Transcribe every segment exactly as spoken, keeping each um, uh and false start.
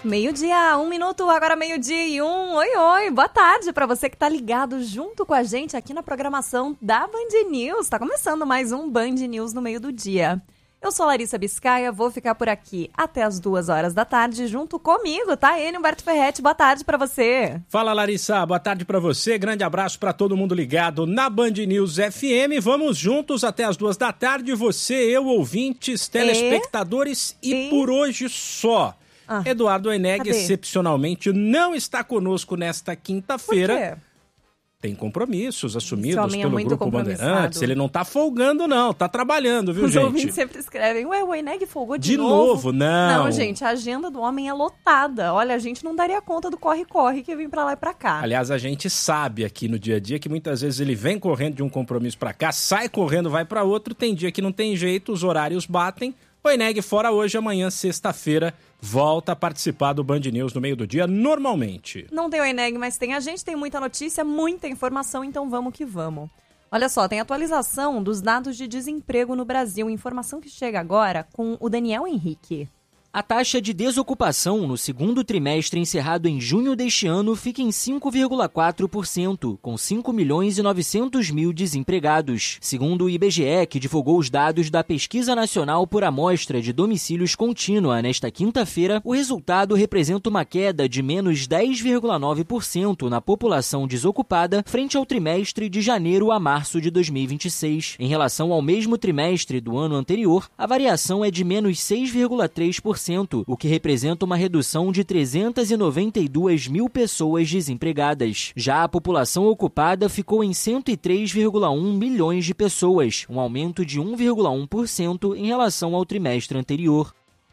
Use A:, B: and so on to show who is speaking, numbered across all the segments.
A: Meio-dia, um minuto, agora meio-dia e um. Oi, oi, boa tarde para você que tá ligado junto com a gente aqui na programação da Band News. Tá começando mais um Band News no meio do dia. Eu sou Larissa Biscaia, vou ficar por aqui até as duas horas da tarde junto comigo, tá? Ele, Humberto Ferretti, boa tarde para você.
B: Fala, Larissa, boa tarde para você. Grande abraço para todo mundo ligado na Band News F M. Vamos juntos até as duas da tarde. Você, eu, ouvintes, telespectadores e, e por hoje só. Ah, Eduardo Oeneg, cadê? Excepcionalmente, não está conosco nesta quinta-feira.
A: Por quê?
B: Tem compromissos assumidos
A: é
B: pelo Grupo Bandeirantes. Ele não tá folgando, não. Tá trabalhando, viu,
A: Os
B: gente?
A: Os ouvintes sempre escrevem, ué, o Oeneg folgou de,
B: de
A: novo?
B: De novo, não.
A: Não, gente, a agenda do homem é lotada. Olha, a gente não daria conta do corre-corre que vem pra lá e pra cá.
B: Aliás, a gente sabe aqui no dia a dia que muitas vezes ele vem correndo de um compromisso pra cá, sai correndo, vai pra outro. Tem dia que não tem jeito, os horários batem. O Oeneg fora hoje, amanhã, sexta-feira, volta a participar do Band News no meio do dia, normalmente.
A: Não tem o Oeneg, mas tem a gente, tem muita notícia, muita informação, então vamos que vamos. Olha só, tem atualização dos dados de desemprego no Brasil, informação que chega agora com o Daniel Henrique.
C: A taxa de desocupação no segundo trimestre encerrado em junho deste ano fica em cinco vírgula quatro por cento, com cinco milhões e novecentos mil desempregados. Segundo o I B G E, que divulgou os dados da Pesquisa Nacional por Amostra de Domicílios Contínua nesta quinta-feira, o resultado representa uma queda de menos dez vírgula nove por cento na população desocupada frente ao trimestre de janeiro a março de dois mil e vinte e seis. Em relação ao mesmo trimestre do ano anterior, a variação é de menos seis vírgula três por cento. O que representa uma redução de trezentas e noventa e duas mil pessoas desempregadas. Já a população ocupada ficou em cento e três vírgula um milhões de pessoas, um aumento de um vírgula um por cento em relação ao trimestre anterior.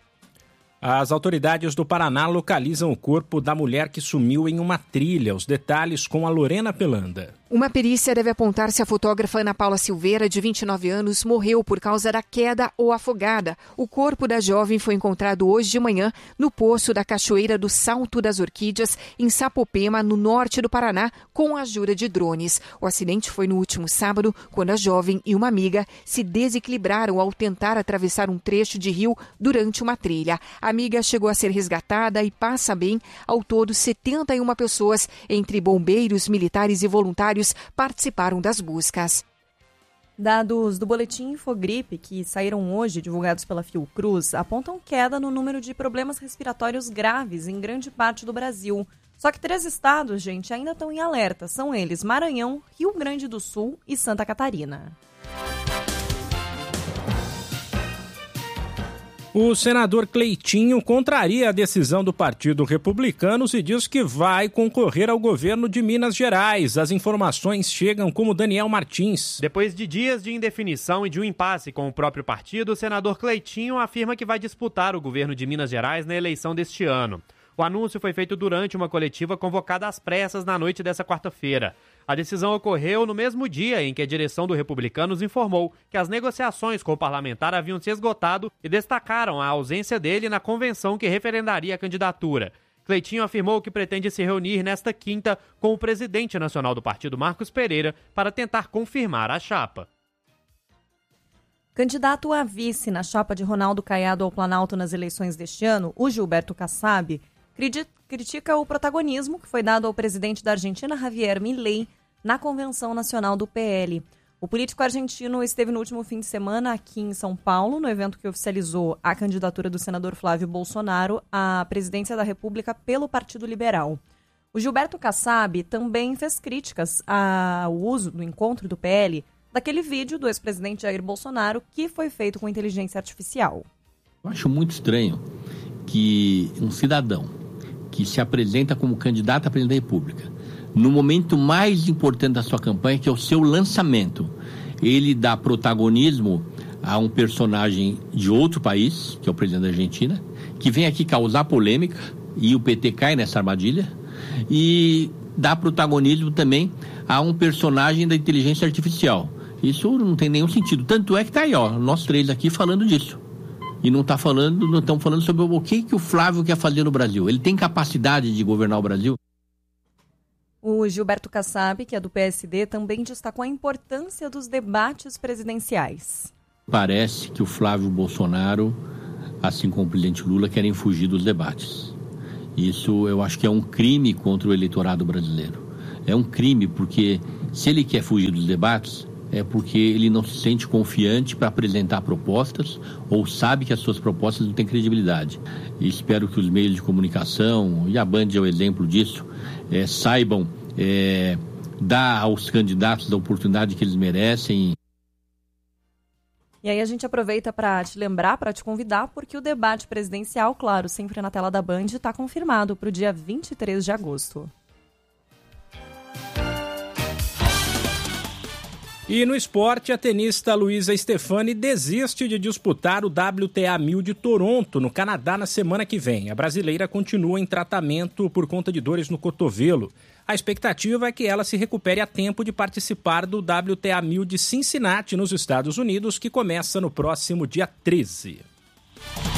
B: As autoridades do Paraná localizam o corpo da mulher que sumiu em uma trilha. Os detalhes com a Lorena Pelanda.
D: Uma perícia deve apontar se a fotógrafa Ana Paula Silveira, de vinte e nove anos, morreu por causa da queda ou afogada. O corpo da jovem foi encontrado hoje de manhã no poço da Cachoeira do Salto das Orquídeas, em Sapopema, no norte do Paraná, com a ajuda de drones. O acidente foi no último sábado, quando a jovem e uma amiga se desequilibraram ao tentar atravessar um trecho de rio durante uma trilha. A amiga chegou a ser resgatada e passa bem. Ao todo, setenta e uma pessoas, entre bombeiros, militares e voluntários, participaram das buscas.
A: Dados do boletim Infogripe, que saíram hoje, divulgados pela Fiocruz, apontam queda no número de problemas respiratórios graves em grande parte do Brasil. Só que três estados, gente, ainda estão em alerta. São eles Maranhão, Rio Grande do Sul e Santa Catarina.
B: O senador Cleitinho contraria a decisão do Partido Republicano e diz que vai concorrer ao governo de Minas Gerais. As informações chegam com o Daniel Martins.
E: Depois de dias de indefinição e de um impasse com o próprio partido, o senador Cleitinho afirma que vai disputar o governo de Minas Gerais na eleição deste ano. O anúncio foi feito durante uma coletiva convocada às pressas na noite dessa quarta-feira. A decisão ocorreu no mesmo dia em que a direção do Republicanos informou que as negociações com o parlamentar haviam se esgotado e destacaram a ausência dele na convenção que referendaria a candidatura. Cleitinho afirmou que pretende se reunir nesta quinta com o presidente nacional do partido, Marcos Pereira, para tentar confirmar a chapa.
A: Candidato a vice na chapa de Ronaldo Caiado ao Planalto nas eleições deste ano, o Gilberto Kassab critica o protagonismo que foi dado ao presidente da Argentina, Javier Milei, na Convenção Nacional do P L. O político argentino esteve no último fim de semana aqui em São Paulo, no evento que oficializou a candidatura do senador Flávio Bolsonaro à presidência da República pelo Partido Liberal. O Gilberto Kassab também fez críticas ao uso do encontro do P L daquele vídeo do ex-presidente Jair Bolsonaro que foi feito com inteligência artificial.
F: Eu acho muito estranho que um cidadão que se apresenta como candidato a presidente da República, no momento mais importante da sua campanha, que é o seu lançamento, ele dá protagonismo a um personagem de outro país, que é o presidente da Argentina, que vem aqui causar polêmica, e o P T cai nessa armadilha, e dá protagonismo também a um personagem da inteligência artificial. Isso não tem nenhum sentido. Tanto é que tá aí, ó, nós três aqui falando disso. E não tá falando, não estamos falando sobre o que, que o Flávio quer fazer no Brasil. Ele tem capacidade de governar o Brasil?
A: O Gilberto Kassab, que é do P S D, também destacou a importância dos debates presidenciais.
F: Parece que o Flávio Bolsonaro, assim como o presidente Lula, querem fugir dos debates. Isso eu acho que é um crime contra o eleitorado brasileiro. É um crime porque se ele quer fugir dos debates, é porque ele não se sente confiante para apresentar propostas ou sabe que as suas propostas não têm credibilidade. E espero que os meios de comunicação, e a Band é o exemplo disso, é, saibam é, dar aos candidatos a oportunidade que eles merecem.
A: E aí a gente aproveita para te lembrar, para te convidar, porque o debate presidencial, claro, sempre na tela da Band, está confirmado para o dia vinte e três de agosto.
B: E no esporte, a tenista Luísa Stefani desiste de disputar o W T A mil de Toronto, no Canadá, na semana que vem. A brasileira continua em tratamento por conta de dores no cotovelo. A expectativa é que ela se recupere a tempo de participar do W T A mil de Cincinnati, nos Estados Unidos, que começa no próximo dia treze.